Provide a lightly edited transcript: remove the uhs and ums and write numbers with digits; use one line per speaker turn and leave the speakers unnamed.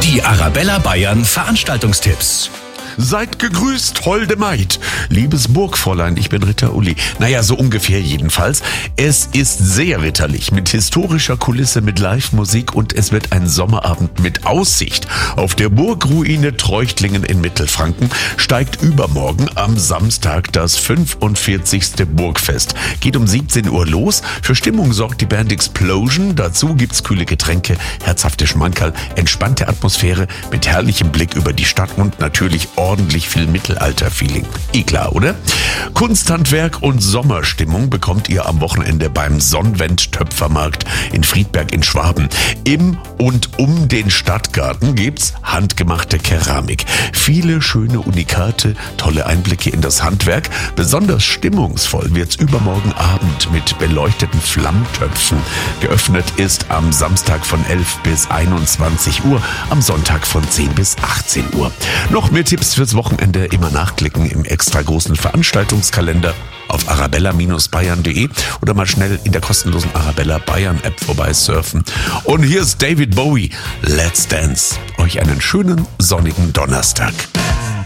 Die Arabella Bayern Veranstaltungstipps.
Seid gegrüßt, holde Maid. Liebes Burgfräulein, ich bin Ritter Uli. Naja, so ungefähr jedenfalls. Es ist sehr ritterlich, mit historischer Kulisse, mit Live-Musik und es wird ein Sommerabend mit Aussicht. Auf der Burgruine Treuchtlingen in Mittelfranken steigt übermorgen am Samstag das 45. Burgfest. Geht um 17 Uhr los. Für Stimmung sorgt die Band Explosion. Dazu gibt's kühle Getränke, herzhafte Schmankerl, entspannte Atmosphäre mit herrlichem Blick über die Stadt und natürlich ordentlich viel Mittelalter-Feeling. Klar, oder? Kunsthandwerk und Sommerstimmung bekommt ihr am Wochenende beim Sonnwend Töpfermarkt in Friedberg in Schwaben. Im und um den Stadtgarten gibt's handgemachte Keramik. Viele schöne Unikate, tolle Einblicke in das Handwerk. Besonders stimmungsvoll wird's übermorgen Abend mit beleuchteten Flammtöpfen. Geöffnet ist am Samstag von 11 bis 21 Uhr, am Sonntag von 10 bis 18 Uhr. Noch mehr Tipps fürs Wochenende immer nachklicken im extra großen Veranstaltungskalender auf arabella-bayern.de oder mal schnell in der kostenlosen Arabella Bayern App vorbeisurfen. Und hier ist David Bowie. Let's Dance. Euch einen schönen sonnigen Donnerstag.